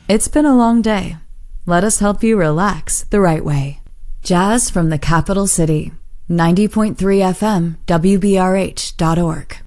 It's been a long day. Let us help you relax the right way. Jazz from the capital city. 90.3 FM, WBRH.org.